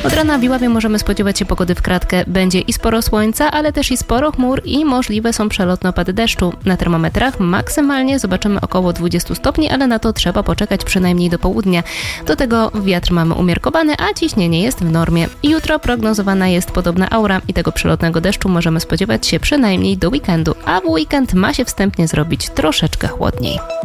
Od rana w Iławie możemy spodziewać się pogody w kratkę. Będzie i sporo słońca, ale też i sporo chmur i możliwe są przelotne opady deszczu. Na termometrach maksymalnie zobaczymy około 20 stopni, ale na to trzeba poczekać przynajmniej do południa. Do tego wiatr mamy umiarkowany, a ciśnienie jest w normie. Jutro prognozowana jest podobna aura i tego przelotnego deszczu możemy spodziewać się przynajmniej do weekendu, a w weekend ma się wstępnie zrobić troszeczkę chłodniej.